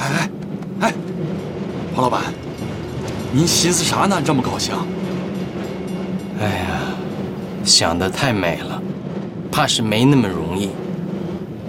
哎，哎，黄老板，您寻思啥呢？这么高兴？ 哎呀，想得太美了，怕是没那么容易。